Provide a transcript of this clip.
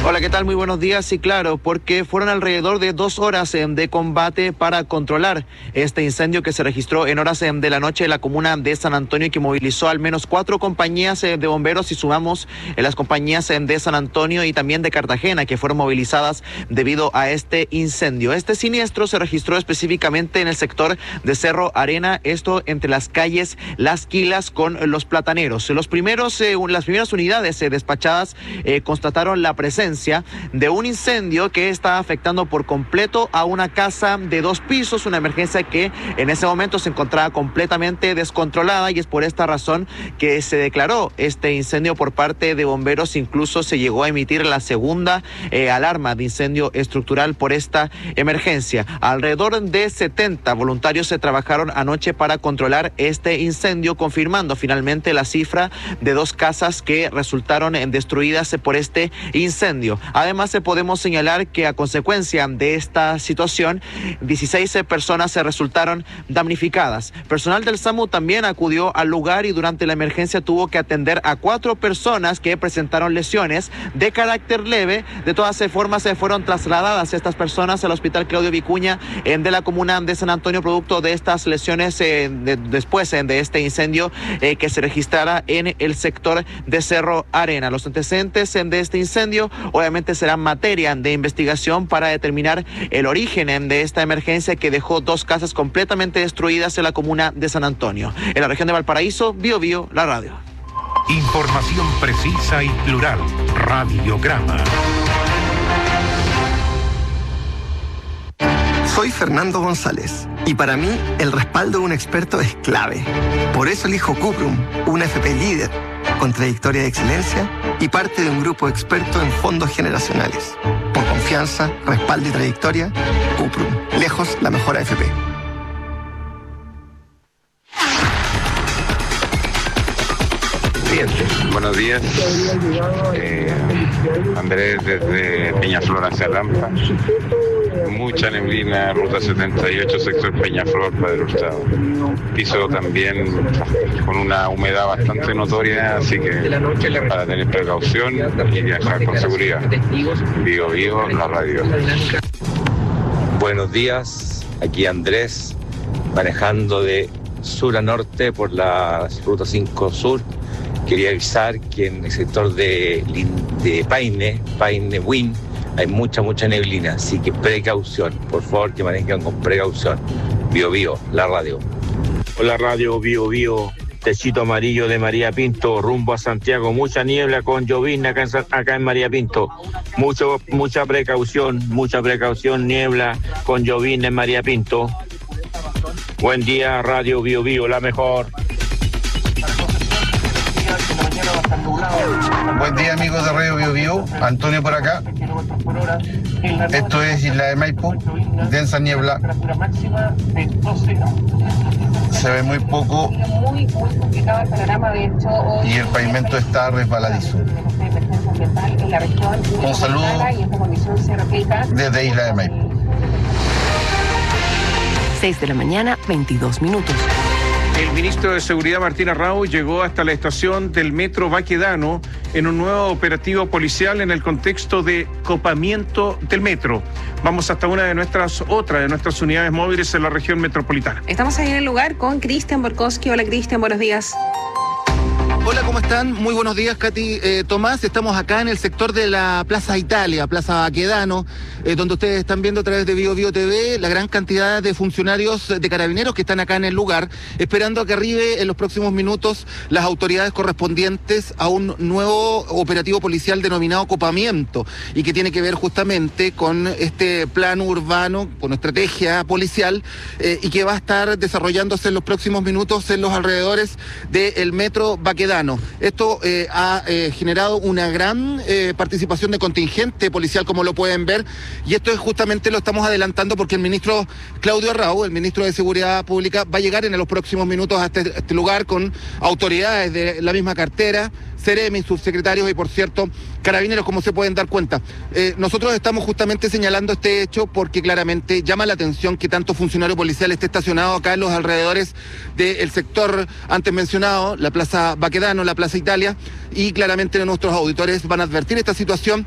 Hola, ¿qué tal? Muy buenos días. Sí, claro, porque fueron alrededor de 2 horas de combate para controlar este incendio que se registró en horas de la noche en la comuna de San Antonio y que movilizó al menos 4 compañías de bomberos, y sumamos las compañías de San Antonio y también de Cartagena, que fueron movilizadas debido a este incendio. Este siniestro se registró específicamente en el sector de Cerro Arena, esto entre las calles Las Quilas con Los Plataneros. Las primeras unidades despachadas constataron la presencia de un incendio que está afectando por completo a una casa de 2 pisos, una emergencia que en ese momento se encontraba completamente descontrolada, y es por esta razón que se declaró este incendio por parte de bomberos. Incluso se llegó a emitir la segunda alarma de incendio estructural por esta emergencia. Alrededor de 70 voluntarios se trabajaron anoche para controlar este incendio, confirmando finalmente la cifra de 2 casas que resultaron destruidas por este incendio. Además, podemos señalar que a consecuencia de esta situación, 16 personas se resultaron damnificadas. Personal del SAMU también acudió al lugar y durante la emergencia tuvo que atender a 4 personas que presentaron lesiones de carácter leve. De todas formas, fueron trasladadas estas personas al Hospital Claudio Vicuña de la comuna de San Antonio, producto de estas lesiones después de este incendio que se registrara en el sector de Cerro Arena. Los antecedentes de este incendio obviamente serán materia de investigación para determinar el origen de esta emergencia que dejó 2 casas completamente destruidas en la comuna de San Antonio. En la región de Valparaíso, Bio Bio, la radio. Información precisa y plural. Radiograma. Soy Fernando González y para mí el respaldo de un experto es clave. Por eso elijo Cuprum, una FP líder, con trayectoria de excelencia y parte de un grupo experto en fondos generacionales. Por confianza, respaldo y trayectoria, Cuprum, lejos la mejor AFP. Buenos días, Andrés desde Peñaflor hacia Lampa. Mucha neblina, ruta 78, sector Peñaflor, Padre Hurtado. Piso también con una humedad bastante notoria, así que para tener precaución y viajar con seguridad. Bio Bio, la radio. Buenos días, aquí Andrés, manejando de sur a norte por la ruta 5 sur. Quería avisar que en el sector de Paine, Win, hay mucha neblina, así que precaución, por favor que manejen con precaución. Bio Bio, la radio. Hola radio, Bio Bio, techito amarillo de María Pinto, rumbo a Santiago, mucha niebla con llovizna acá en María Pinto. Mucha precaución, niebla con llovizna en María Pinto. Buen día, radio Bio Bio, la mejor. Buen día, amigos de Radio Bio Bio, Antonio por acá. Esto es Isla de Maipo, densa niebla. Se ve muy poco y el pavimento está resbaladizo. Un saludo desde Isla de Maipo. 6 de la mañana, 22 minutos. El ministro de Seguridad, Martín Arrau, llegó hasta la estación del Metro Baquedano en un nuevo operativo policial en el contexto de copamiento del metro. Vamos hasta otra de nuestras unidades móviles en la región metropolitana. Estamos ahí en el lugar con Cristian Borkowski. Hola, Cristian, buenos días. Hola, ¿cómo están? Muy buenos días, Katy, Tomás. Estamos acá en el sector de la Plaza Italia, Plaza Baquedano, donde ustedes están viendo a través de Bio Bio TV la gran cantidad de funcionarios de carabineros que están acá en el lugar, esperando a que arribe en los próximos minutos las autoridades correspondientes a un nuevo operativo policial denominado copamiento, y que tiene que ver justamente con este plan urbano, con estrategia policial, y que va a estar desarrollándose en los próximos minutos en los alrededores del Metro Baquedano. Esto ha generado una gran participación de contingente policial, como lo pueden ver, y esto es justamente lo estamos adelantando porque el ministro Claudio Arrau, el ministro de Seguridad Pública, va a llegar en los próximos minutos a este lugar con autoridades de la misma cartera, Seremi, subsecretarios y, por cierto, carabineros, como se pueden dar cuenta. Nosotros estamos justamente señalando este hecho porque claramente llama la atención que tanto funcionario policial esté estacionado acá en los alrededores del sector antes mencionado, la Plaza Baquedano, la Plaza Italia, y claramente nuestros auditores van a advertir esta situación